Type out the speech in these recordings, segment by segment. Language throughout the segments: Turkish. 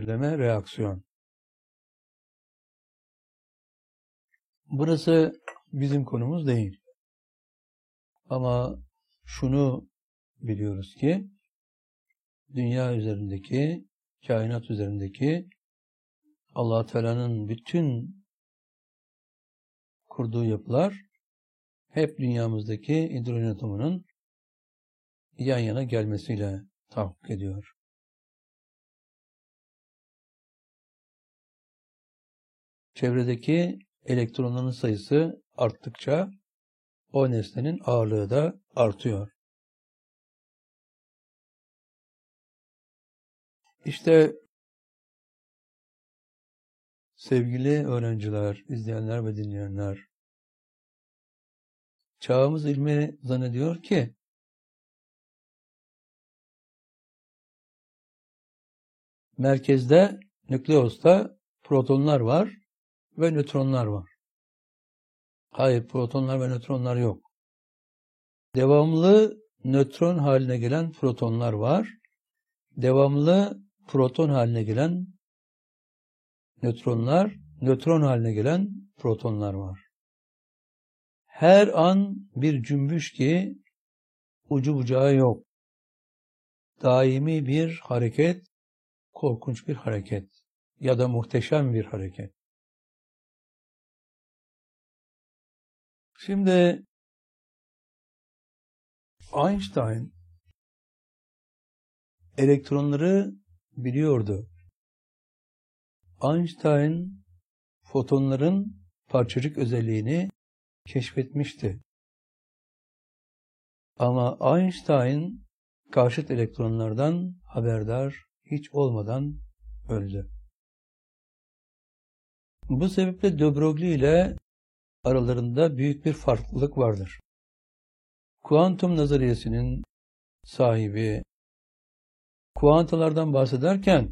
zincirleme reaksiyon. Burası bizim konumuz değil. Ama şunu biliyoruz ki dünya üzerindeki, kainat üzerindeki Allah Teala'nın bütün kurduğu yapılar hep dünyamızdaki hidrojen atomunun yan yana gelmesiyle tahakkuk ediyor. Çevredeki elektronların sayısı arttıkça o nesnenin ağırlığı da artıyor. İşte sevgili öğrenciler, izleyenler ve dinleyenler, çağımız ilmi zannediyor ki merkezde, nükleosta protonlar var ve nötronlar var. Hayır, protonlar ve nötronlar yok. Devamlı nötron haline gelen protonlar var. Devamlı proton haline gelen nötronlar, nötron haline gelen protonlar var. Her an bir cümbüş ki ucu bucağı yok. Daimi bir hareket, korkunç bir hareket ya da muhteşem bir hareket. Şimdi Einstein elektronları biliyordu. Einstein fotonların parçacık özelliğini keşfetmişti. Ama Einstein karşıt elektronlardan haberdar hiç olmadan öldü. Bu sebeple de Broglie ile aralarında büyük bir farklılık vardır. Kuantum nazariyesinin sahibi, kuantalardan bahsederken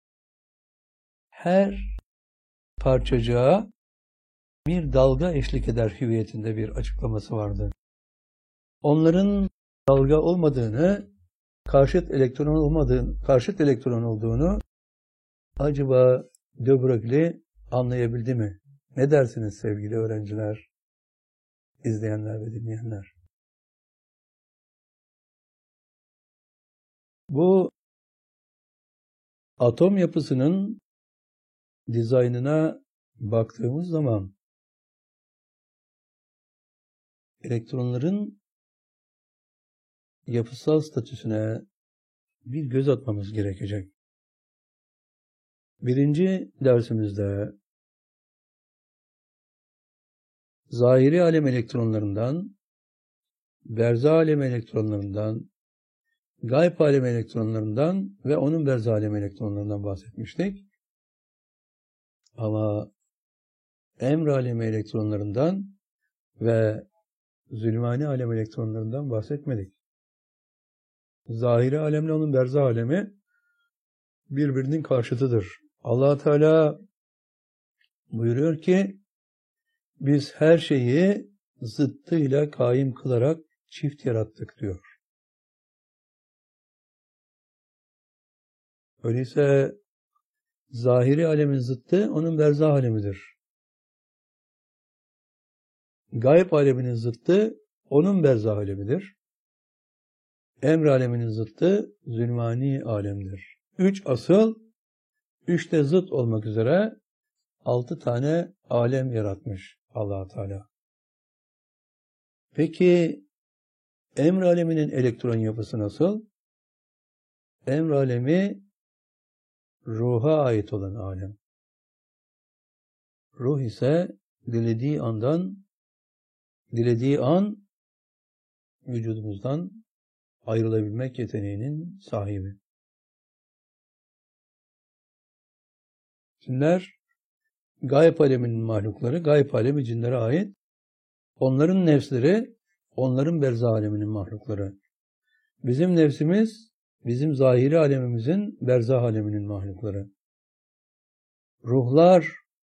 her parçacığa bir dalga eşlik eder hüviyetinde bir açıklaması vardı. Onların dalga olmadığını, karşıt elektron olduğunu acaba de Broglie anlayabildi mi? Ne dersiniz sevgili öğrenciler, izleyenler ve dinleyenler? Bu atom yapısının dizaynına baktığımız zaman elektronların yapısal statüsüne bir göz atmamız gerekecek. Birinci dersimizde zahiri alem elektronlarından, berza alem elektronlarından, gayb alem elektronlarından ve onun berza alem elektronlarından bahsetmiştik. Ama emr alemi elektronlarından ve zulmani alem elektronlarından bahsetmedik. Zahiri alemle onun berza alemi birbirinin karşıtıdır. Allah Teala buyuruyor ki biz her şeyi zıttıyla kaim kılarak çift yarattık diyor. Öyleyse zahiri alemin zıttı onun berza alemidir. Gayb aleminin zıttı onun berza alemidir. Emr aleminin zıttı zulmani alemdir. 3 asıl, 3 de zıt olmak üzere 6 tane alem yaratmış Allah Teala. Peki emr aleminin elektron yapısı nasıl? Emr alemi ruha ait olan alem. Ruh ise dilediği an vücudumuzdan ayrılabilmek yeteneğinin sahibi. Cinler, gayb aleminin mahlukları, gayb alemi cinlere ait. Onların nefsleri, onların berza aleminin mahlukları. Bizim nefsimiz, bizim zahiri alemimizin berza aleminin mahlukları. Ruhlar,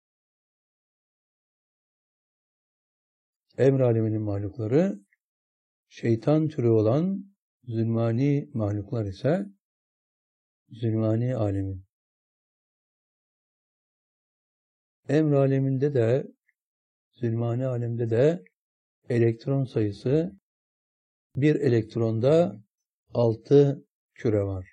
emr aleminin mahlukları, şeytan türü olan zulmani mahluklar ise zulmani alemin. emr aleminde de, zulmani alemde de elektron sayısı, bir elektronda 6 küre var.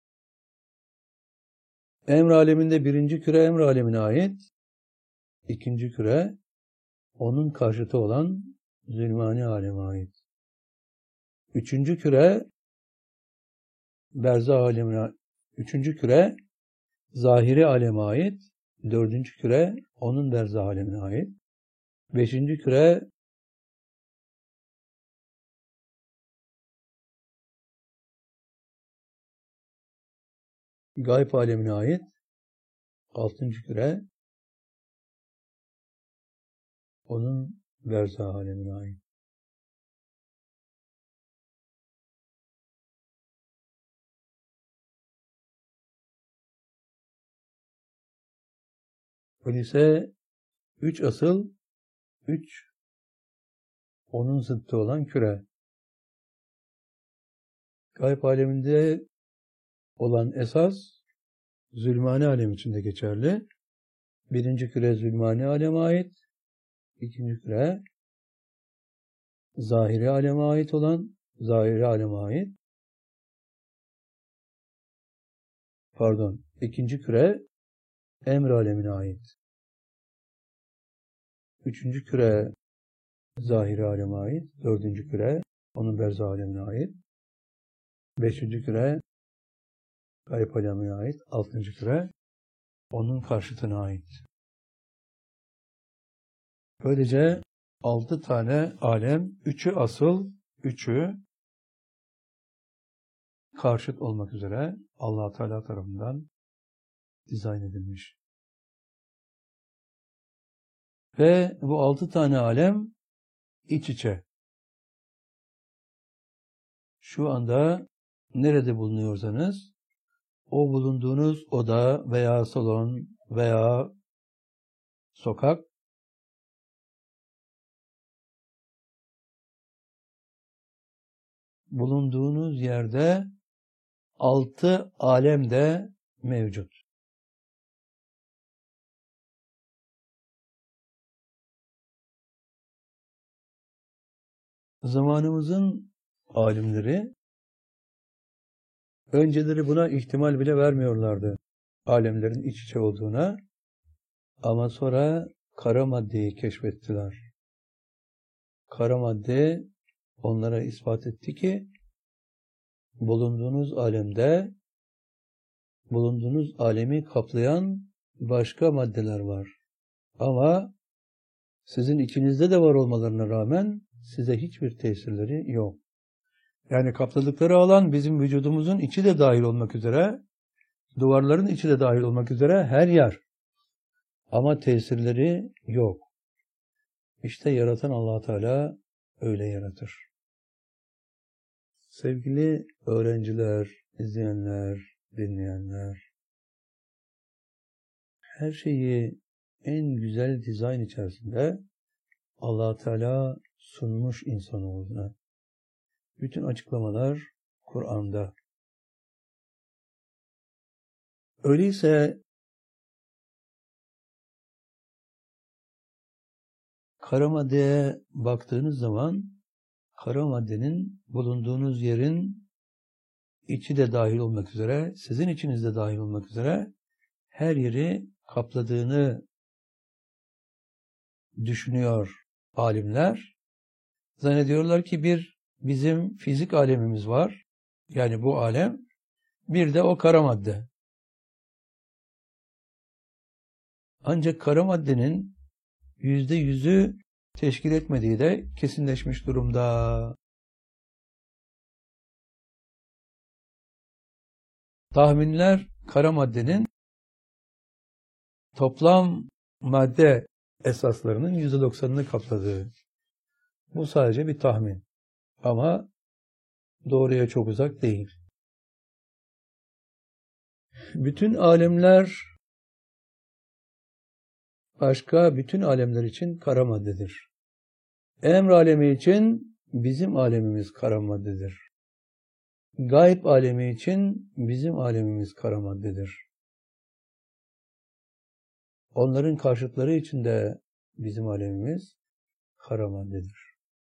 Emr aleminde birinci küre emr alemine ait, ikinci küre onun karşıtı olan zulmani aleme ait. Üçüncü küre berzah alemine, üçüncü küre zahiri aleme ait. Dördüncü küre onun berzah alemine ait. Beşinci küre gayb alemine ait. Altıncı küre onun berzah alemine ait. Öyleyse 3 asıl, 3 onun zıttı olan küre. Gayb aleminde olan esas zulmani alem içinde geçerli. Birinci küre zulmani aleme ait. İkinci küre zahiri aleme ait olan, zahiri aleme ait. Pardon, ikinci küre emr alemine ait. Üçüncü küre zahiri aleme ait. Dördüncü küre onun berzah alemine ait. Beşinci küre gayb alemine ait. Altıncı küre onun karşıtına ait. Böylece 6 tane alem, 3'ü asıl, 3'ü karşıt olmak üzere Allah Teala tarafından dizayn edilmiş. Ve bu 6 tane alem iç içe. Şu anda nerede bulunuyorsanız o bulunduğunuz oda veya salon veya sokak bulunduğunuz yerde 6 alem de mevcut. Zamanımızın alimleri önceleri buna ihtimal bile vermiyorlardı. Alemlerin iç içe olduğuna. Ama sonra kara maddeyi keşfettiler. Kara madde onlara ispat etti ki bulunduğunuz alemde bulunduğunuz alemi kaplayan başka maddeler var. Ama sizin içinizde de var olmalarına rağmen size hiçbir tesirleri yok. Yani kapladıkları alan bizim vücudumuzun içi de dahil olmak üzere, duvarların içi de dahil olmak üzere her yer. Ama tesirleri yok. İşte yaratan Allah Teala öyle yaratır. Sevgili öğrenciler, izleyenler, dinleyenler, her şeyi en güzel dizayn içerisinde Allah Teala sunmuş insanoğluna. Bütün açıklamalar Kur'an'da. Öyleyse kara maddeye baktığınız zaman kara maddenin bulunduğunuz yerin içi de dahil olmak üzere, sizin içinizde dahil olmak üzere her yeri kapladığını düşünüyor alimler. Zannediyorlar ki bizim fizik alemimiz var. Yani bu alem. Bir de o kara madde. Ancak kara maddenin %100'ü teşkil etmediği de kesinleşmiş durumda. Tahminler kara maddenin toplam madde esaslarının %90'ını kapladığı. Bu sadece bir tahmin. Ama doğruya çok uzak değil. Bütün alemler başka bütün alemler için kara maddedir. Emr alemi için bizim alemimiz kara maddedir. Gayb alemi için bizim alemimiz kara maddedir. Onların karşıtları içinde bizim alemimiz kara maddedir.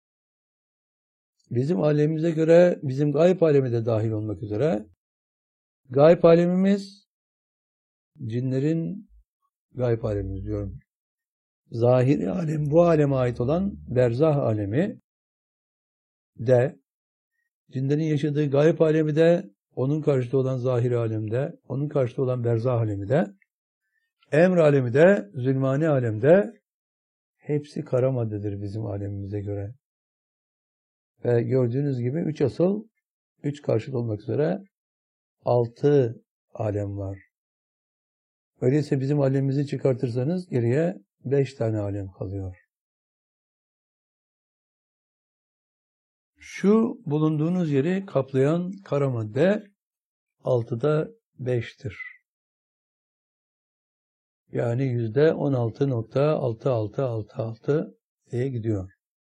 Bizim alemimize göre bizim gayb alemi de dahil olmak üzere gayb alemimiz cinlerin gayb alemimiz diyorum. Zahiri alem, bu aleme ait olan berzah alemi de, cinlerin yaşadığı gayb alemi de, onun karşıtı olan zahiri alemde, onun karşıtı olan berzah alemi de, emr alemi de, zulmani alemde hepsi kara maddedir bizim alemimize göre. Ve gördüğünüz gibi 3 asıl, 3 karşıt olmak üzere 6 alem var. Öyleyse bizim alemimizi çıkartırsanız geriye 5 tane alem kalıyor. Şu bulunduğunuz yeri kaplayan kara madde 6'da 5'tir. Yani %16.6666 diye gidiyor.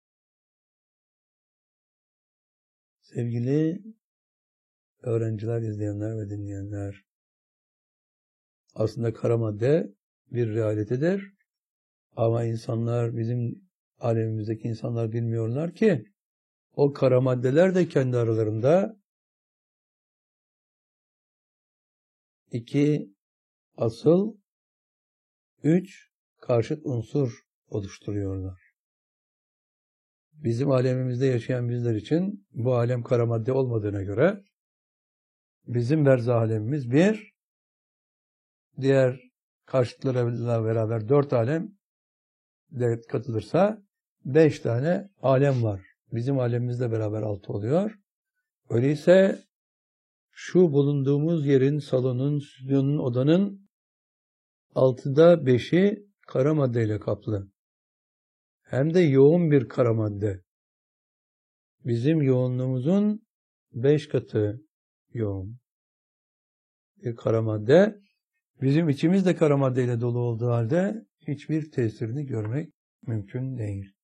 Sevgili öğrenciler, izleyenler ve dinleyenler, aslında kara madde bir realitedir. Ama insanlar, bizim alemimizdeki insanlar bilmiyorlar ki o kara maddeler de kendi aralarında 2 asıl, 3 karşıt unsur oluşturuyorlar. Bizim alemimizde yaşayan bizler için bu alem kara madde olmadığına göre bizim berzah alemimiz bir, diğer karşıtlarıyla beraber 4 alem de katılırsa 5 tane alem var. Bizim alemimizle beraber 6 oluyor. Öyleyse şu bulunduğumuz yerin, salonun, stüdyonun, odanın 6'da 5'i kara maddeyle kaplı. Hem de yoğun bir kara madde. Bizim yoğunluğumuzun 5 katı yoğun bir kara madde. Bizim içimiz de kara maddeyle dolu olduğu halde hiçbir tesirini görmek mümkün değil.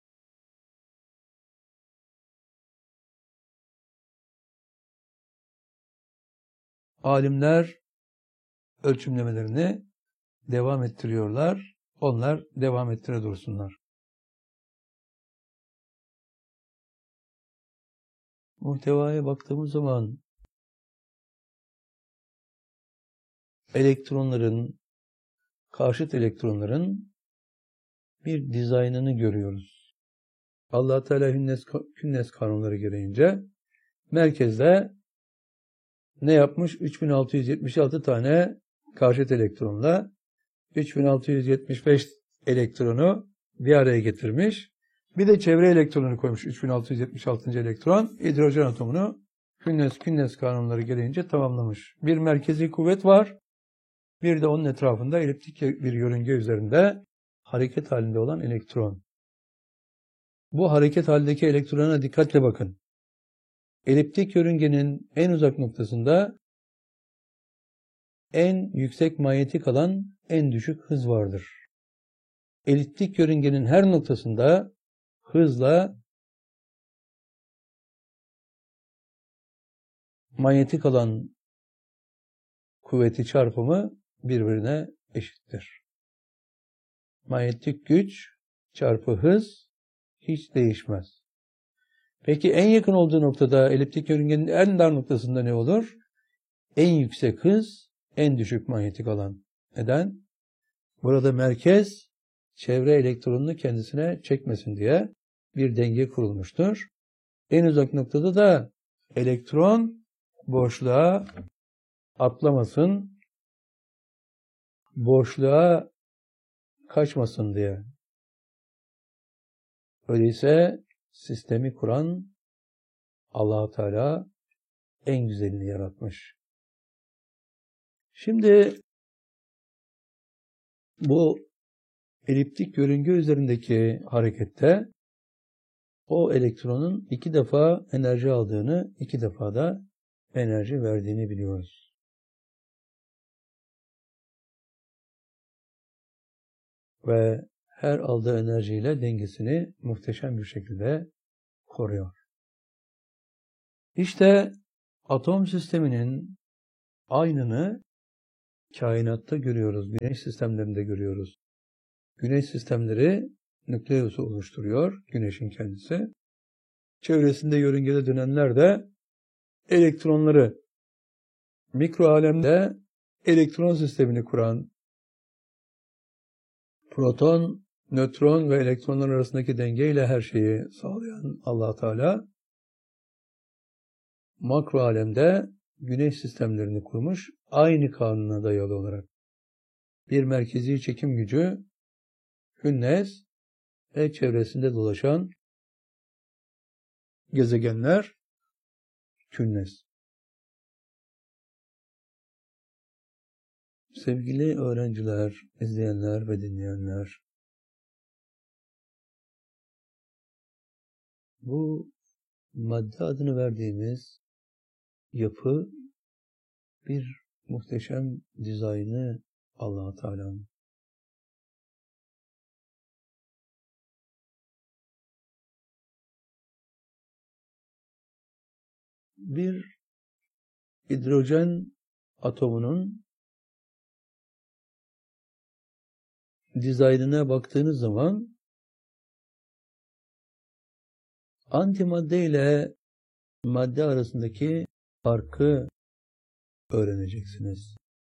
Alimler ölçümlemelerini devam ettiriyorlar. Onlar devam ettire dursunlar. Muhtevaya baktığımız zaman elektronların, karşıt elektronların bir dizaynını görüyoruz. Allah Teala Hünnes kanunları gereğince merkezde ne yapmış? 3676 tane karşıt elektronla 3675 elektronu bir araya getirmiş. Bir de çevre elektronunu koymuş. 3676. elektron hidrojen atomunu Hünnes kanunları gereğince tamamlamış. Bir merkezi kuvvet var. Bir de onun etrafında eliptik bir yörünge üzerinde hareket halinde olan elektron. Bu hareket halindeki elektrona dikkatle bakın. Eliptik yörüngenin en uzak noktasında en yüksek manyetik alan, en düşük hız vardır. Eliptik yörüngenin her noktasında hızla manyetik alan kuvveti çarpımı birbirine eşittir. Manyetik güç çarpı hız hiç değişmez. Peki en yakın olduğu noktada eliptik yörüngenin en dar noktasında ne olur? En yüksek hız, en düşük manyetik alan. Neden? Burada merkez çevre elektronunu kendisine çekmesin diye bir denge kurulmuştur. En uzak noktada da elektron boşluğa atlamasın, boşluğa kaçmasın diye. Öyleyse sistemi kuran Allah-u Teala en güzelini yaratmış. Şimdi bu eliptik yörünge üzerindeki harekette o elektronun 2 defa enerji aldığını, 2 defa da enerji verdiğini biliyoruz. Ve her aldığı enerjiyle dengesini muhteşem bir şekilde koruyor. İşte atom sisteminin aynını kainatta görüyoruz, güneş sistemlerinde görüyoruz. Güneş sistemleri nükleus'u oluşturuyor, güneşin kendisi. Çevresinde yörüngede dönenler de elektronları, mikro alemde elektron sistemini kuran, proton, nötron ve elektronlar arasındaki dengeyle her şeyi sağlayan Allah Teala, makro alemde güneş sistemlerini kurmuş, aynı kanuna dayalı olarak. Bir merkezi çekim gücü, künnes ve çevresinde dolaşan gezegenler, künnes. Sevgili öğrenciler, izleyenler ve dinleyenler, bu madde adını verdiğimiz yapı bir muhteşem dizaynı Allah Teala'nın. Bir hidrojen atomunun dizaynına baktığınız zaman antimadde ile madde arasındaki farkı öğreneceksiniz.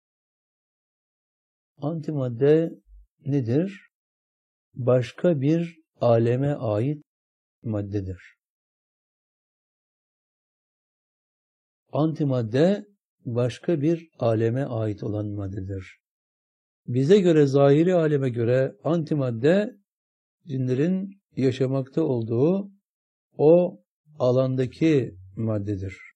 Antimadde nedir? Başka bir aleme ait maddedir. Antimadde başka bir aleme ait olan maddedir. Bize göre, zahiri aleme göre antimadde cinlerin yaşamakta olduğu o alandaki maddedir.